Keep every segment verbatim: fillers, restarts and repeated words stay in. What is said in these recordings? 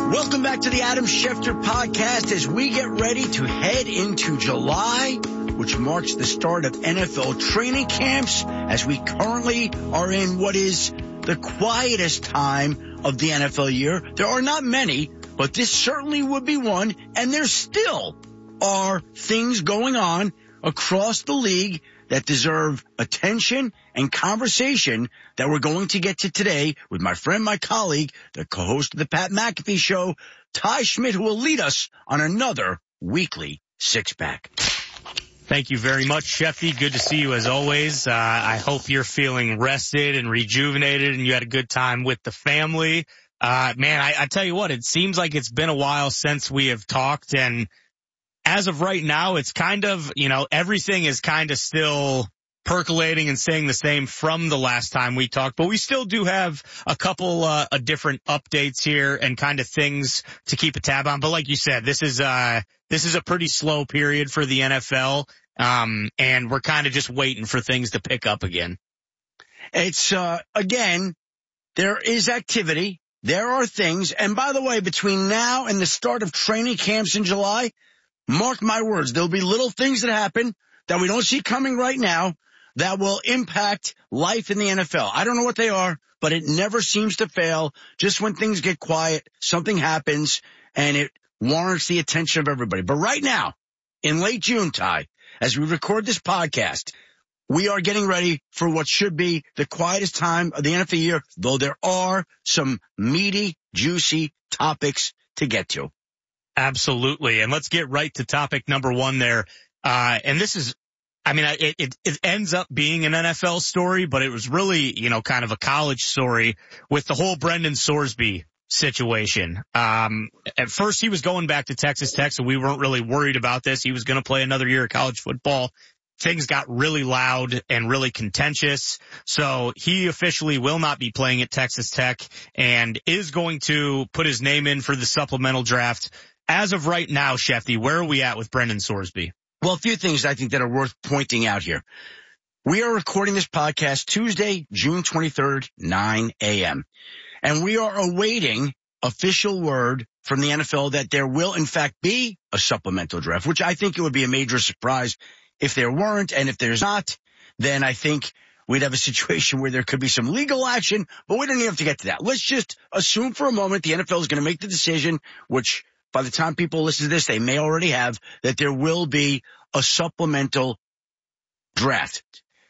Welcome back to the Adam Schefter podcast as we get ready to head into July, which marks the start of N F L training camps as we currently are in what is the quietest time of the N F L year. There are not many, but this certainly would be one, and there still are things going on across the league that deserve attention and conversation that we're going to get to today with my friend, my colleague, the co-host of the Pat McAfee Show, Ty Schmidt, who will lead us on another weekly six-pack. Thank you very much, Sheffy. Good to see you as always. Uh, I hope you're feeling rested and rejuvenated and you had a good time with the family. Uh, man, I, I tell you what, it seems like it's been a while since we have talked, and as of right now, it's kind of, you know, everything is kind of still percolating and staying the same from the last time we talked, but we still do have a couple uh, of different updates here and kind of things to keep a tab on. But like you said, this is uh this is a pretty slow period for the N F L, um, and we're kind of just waiting for things to pick up again. It's uh again, there is activity, there are things, and by the way, between now and the start of training camps in July, mark my words, there'll be little things that happen that we don't see coming right now that will impact life in the N F L. I don't know what they are, but it never seems to fail. Just when things get quiet, something happens, and it warrants the attention of everybody. But right now, in late June, Ty, as we record this podcast, we are getting ready for what should be the quietest time of the N F L year, though there are some meaty, juicy topics to get to. Absolutely. And let's get right to topic number one there. Uh, and this is, I mean, it, it, it ends up being an N F L story, but it was really, you know, kind of a college story with the whole Brendan Sorsby situation. Um, at first he was going back to Texas Tech, so we weren't really worried about this. He was going to play another year of college football. Things got really loud and really contentious. So he officially will not be playing at Texas Tech and is going to put his name in for the supplemental draft. As of right now, Shefty, where are we at with Brendan Sorsby? Well, a few things I think that are worth pointing out here. We are recording this podcast Tuesday, June twenty-third, nine a.m. And we are awaiting official word from the N F L that there will, in fact, be a supplemental draft, which I think it would be a major surprise if there weren't. And if there's not, then I think we'd have a situation where there could be some legal action, but we don't even have to get to that. Let's just assume for a moment the N F L is going to make the decision, which by the time people listen to this, they may already have, that there will be a supplemental draft.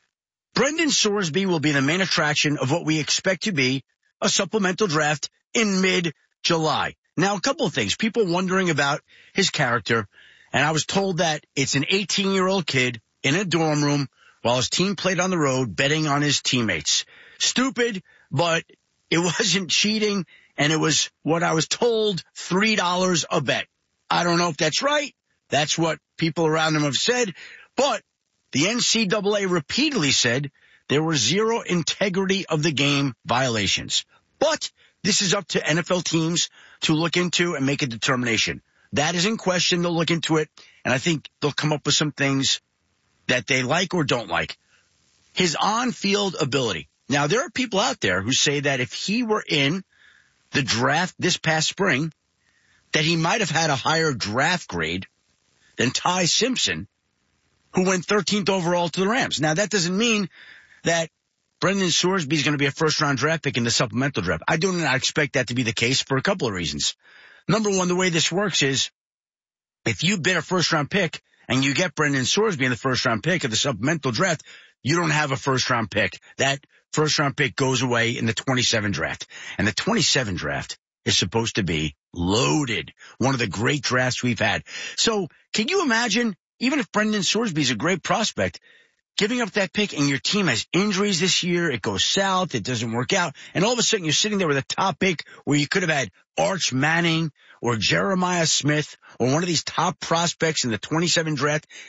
Brendan Sorsby will be the main attraction of what we expect to be a supplemental draft in mid-July. Now, a couple of things. People wondering about his character, and I was told that it's an eighteen-year-old kid in a dorm room while his team played on the road betting on his teammates. Stupid, but it wasn't cheating. And it was what I was told, three dollars a bet. I don't know if that's right. That's what people around him have said. But the N C double A repeatedly said there were zero integrity of the game violations. But this is up to N F L teams to look into and make a determination. That is in question. They'll look into it, and I think they'll come up with some things that they like or don't like. His on-field ability. Now, there are people out there who say that if he were in the draft this past spring, that he might have had a higher draft grade than Ty Simpson, who went thirteenth overall to the Rams. Now, that doesn't mean that Brendan Sorsby is going to be a first-round draft pick in the supplemental draft. I do not expect that to be the case for a couple of reasons. Number one, the way this works is if you bid a first-round pick and you get Brendan Sorsby in the first-round pick of the supplemental draft, you don't have a first-round pick. That first-round pick goes away in the twenty-seven draft. And the twenty-seven draft is supposed to be loaded. One of the great drafts we've had. So can you imagine, even if Brendan Sorsby is a great prospect, giving up that pick and your team has injuries this year, it goes south, it doesn't work out, and all of a sudden you're sitting there with a top pick where you could have had Arch Manning or Jeremiah Smith or one of these top prospects in the twenty-seven draft,